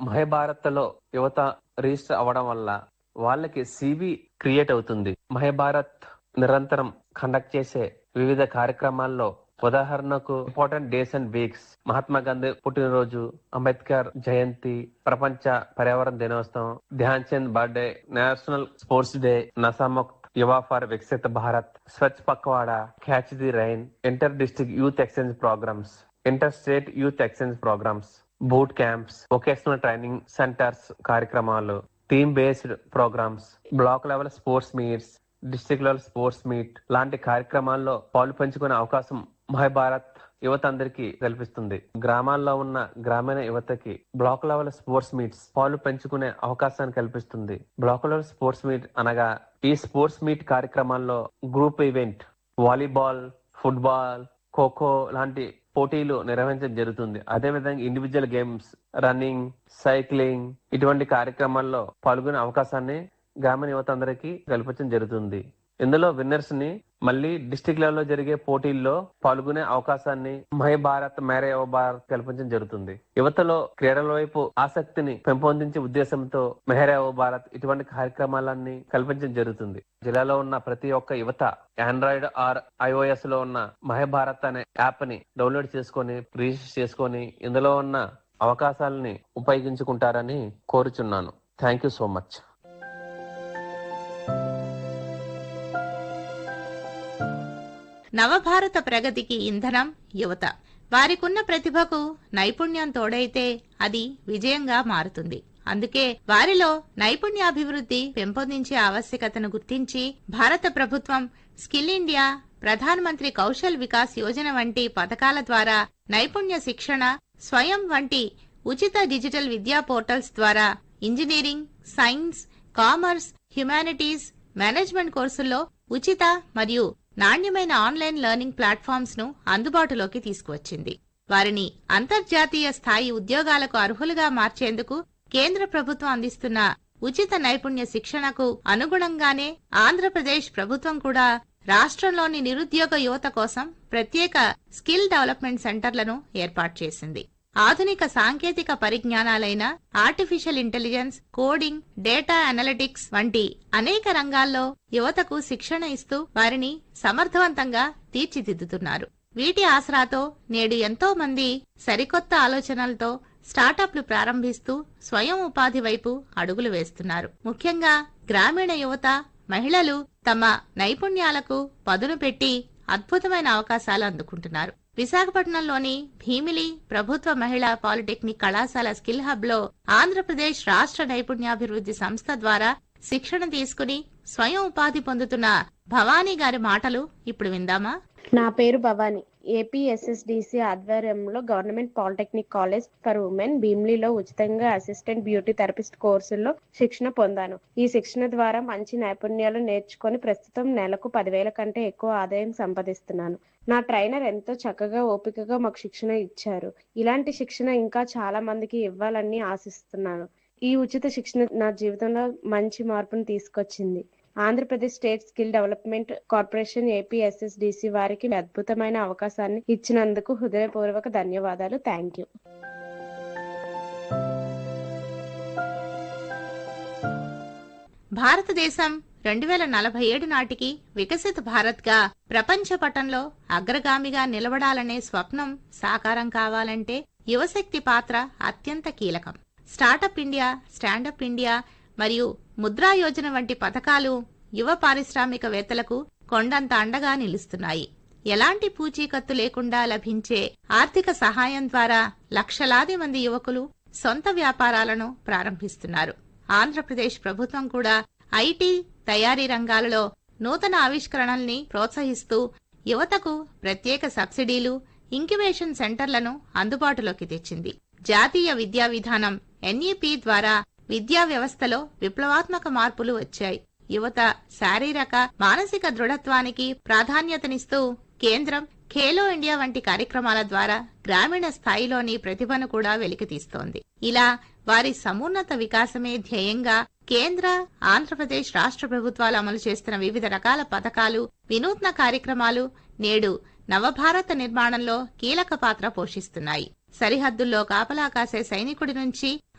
మహాభారత్ లో యువత రిజిస్టర్ అవ్వడం వల్ల వాళ్ళకి సివి క్రియేట్ అవుతుంది. మహాభారత్ నిరంతరం కండక్ట్ చేసే వివిధ కార్యక్రమాల్లో ఉదాహరణకు important days and weeks, Mahatma Gandhi పుట్టినరోజు, అంబేద్కర్ జయంతి, ప్రపంచ పర్యావరణ దినోత్సవం, Dhyan Chand birthday, national sports day, నసాముక్త్ యువ ఫర్ వికసిత భారత్, స్వచ్ఛ Pakhwada, catch the rain, inter district youth exchange programmes, inter state youth exchange programmes, boot camps, vocational training centres కార్యక్రమాలు, team based programmes, block level sports meets, district level sports meet లాంటి కార్యక్రమాల్లో పాలు పంచుకునే అవకాశం మహాభారత్ యువత అందరికీ కల్పిస్తుంది. గ్రామాల్లో ఉన్న గ్రామీణ యువతకి బ్లాక్ లెవెల్ స్పోర్ట్స్ మీట్స్ పాలు పెంచుకునే అవకాశాన్ని కల్పిస్తుంది. బ్లాక్ లెవెల్ స్పోర్ట్స్ మీట్ అనగా ఈ స్పోర్ట్స్ మీట్ కార్యక్రమాల్లో group event, volleyball, football, kho kho లాంటి పోటీలు నిర్వహించడం జరుగుతుంది. అదేవిధంగా ఇండివిజువల్ గేమ్స్, రన్నింగ్, సైక్లింగ్ ఇటువంటి కార్యక్రమాల్లో పాల్గొనే అవకాశాన్ని గ్రామీణ యువత అందరికీ కల్పించడం జరుగుతుంది. ఇందులో విన్నర్స్ ని మళ్ళీ డిస్ట్రిక్ట్ లెవెల్ లో జరిగే పోటీల్లో పాల్గొనే అవకాశాన్ని మహాభారత్ మేరే యువ భారత్ కల్పించడం జరుగుతుంది. యువతలో క్రీడల వైపు ఆసక్తిని పెంపొందించే ఉద్దేశంతో మెహరే యువ భారత్ ఇటువంటి కార్యక్రమాలన్నీ కల్పించడం జరుగుతుంది. జిల్లాలో ఉన్న ప్రతి ఒక్క యువత ఆండ్రాయిడ్ ఆర్ iOS లో ఉన్న మహాభారత్ అనే యాప్ ని డౌన్లోడ్ చేసుకొని రిజిస్టర్ చేసుకొని ఇందులో ఉన్న అవకాశాలని ఉపయోగించుకుంటారని కోరుచున్నాను. Thank you so much. నవభారత ప్రగతికి ఇంధనం యువత. వారికున్న ప్రతిభకు నైపుణ్యం తోడైతే అది విజయంగా మారుతుంది. అందుకే వారిలో నైపుణ్యాభివృద్ధి పెంపొందించే ఆవశ్యకతను గుర్తించి భారత ప్రభుత్వం స్కిల్ ఇండియా, ప్రధానమంత్రి కౌశల్ వికాస్ యోజన వంటి పథకాల ద్వారా నైపుణ్య శిక్షణ, స్వయం వంటి ఉచిత డిజిటల్ విద్యా పోర్టల్స్ ద్వారా engineering, science, commerce, humanities, management కోర్సుల్లో ఉచిత మరియు నాణ్యమైన ఆన్లైన్ లెర్నింగ్ ప్లాట్ఫామ్స్ ను అందుబాటులోకి తీసుకువచ్చింది. వారిని అంతర్జాతీయ స్థాయి ఉద్యోగాలకు అర్హులుగా మార్చేందుకు కేంద్ర ప్రభుత్వం అందిస్తున్న ఉచిత నైపుణ్య శిక్షణకు అనుగుణంగానే ఆంధ్రప్రదేశ్ ప్రభుత్వం కూడా రాష్ట్రంలోని నిరుద్యోగ యువత కోసం ప్రత్యేక స్కిల్ డెవలప్మెంట్ సెంటర్లను ఏర్పాటు చేసింది. ఆధునిక సాంకేతిక పరిజ్ఞానాలైన artificial intelligence, coding, data analytics వంటి అనేక రంగాల్లో యువతకు శిక్షణ ఇస్తూ వారిని సమర్థవంతంగా తీర్చిదిద్దుతున్నారు. వీటి ఆసరాతో నేడు ఎంతో మంది సరికొత్త ఆలోచనలతో స్టార్టప్లు ప్రారంభిస్తూ స్వయం ఉపాధి వైపు అడుగులు వేస్తున్నారు. ముఖ్యంగా గ్రామీణ యువత, మహిళలు తమ నైపుణ్యాలకు పదును పెట్టి అద్భుతమైన అవకాశాలు అందుకుంటున్నారు. విశాఖపట్నంలోని భీమిలి ప్రభుత్వ మహిళా పాలిటెక్నిక్ కళాశాల స్కిల్ హబ్ లో ఆంధ్రప్రదేశ్ రాష్ట్ర నైపుణ్యాభివృద్ధి సంస్థ ద్వారా శిక్షణ తీసుకుని స్వయం ఉపాధి పొందుతున్న భవానీ గారి మాటలు ఇప్పుడు విందామా? నా పేరు భవానీ. ఏపీఎస్ఎస్డిసి ఆధ్వర్యంలో government polytechnic college for women భీమ్లీలో ఉచితంగా అసిస్టెంట్ బ్యూటీ థెరపిస్ట్ కోర్సుల్లో శిక్షణ పొందాను. ఈ శిక్షణ ద్వారా మంచి నైపుణ్యాలు నేర్చుకొని ప్రస్తుతం నెలకు 10,000 కంటే ఎక్కువ ఆదాయం సంపాదిస్తున్నాను. నా ట్రైనర్ ఎంతో చక్కగా ఓపికగా మాకు శిక్షణ ఇచ్చారు. ఇలాంటి శిక్షణ ఇంకా చాలా మందికి ఇవ్వాలని ఆశిస్తున్నాను. ఈ ఉచిత శిక్షణ నా జీవితంలో మంచి మార్పును తీసుకొచ్చింది. Andhra Pradesh state skill development corporation APSSDC వారికి అద్భుతమైన అవకాశాన్ని ఇచ్చినందుకు హృదయపూర్వక ధన్యవాదాలు. Thank you. భారతదేశం 2047 నాటికి వికసిత భారత్ గా ప్రపంచ పటంలో అగ్రగామిగా నిలబడాలనే స్వప్నం సాకారం కావాలంటే యువశక్తి పాత్ర అత్యంత కీలకం. స్టార్టప్ ఇండియా, స్టాండప్ ఇండియా మరియు ముద్రా యోజన వంటి పథకాలు యువ పారిశ్రామికవేత్తలకు కొండంత అండగా నిలుస్తున్నాయి. ఎలాంటి పూచీకత్తు లేకుండా లభించే ఆర్థిక సహాయం ద్వారా లక్షలాది మంది యువకులు సొంత వ్యాపారాలను ప్రారంభిస్తున్నారు. ఆంధ్రప్రదేశ్ ప్రభుత్వం కూడా ఐటీ, తయారీ రంగాలలో నూతన ఆవిష్కరణల్ని ప్రోత్సహిస్తూ యువతకు ప్రత్యేక సబ్సిడీలు, ఇంక్యుబేషన్ సెంటర్లను అందుబాటులోకి తెచ్చింది. జాతీయ విద్యా విధానం ఎన్ఈపీ ద్వారా విద్యా వ్యవస్థలో విప్లవాత్మక మార్పులు వచ్చాయి. యువత శారీరక, మానసిక దృఢత్వానికి ప్రాధాన్యతనిస్తూ కేంద్రం ఖేలో ఇండియా వంటి కార్యక్రమాల ద్వారా గ్రామీణ స్థాయిలోని ప్రతిభను కూడా వెలికితీస్తోంది. ఇలా వారి సమున్నత వికాసమే ధ్యేయంగా కేంద్ర, ఆంధ్రప్రదేశ్ రాష్ట్ర ప్రభుత్వాలు అమలు చేస్తున్న వివిధ రకాల పథకాలు, వినూత్న కార్యక్రమాలు నేడు నవభారత నిర్మాణంలో కీలక పాత్ర పోషిస్తున్నాయి. సరిహద్దుల్లో కాపలా కాసే సైనికుడి నుంచి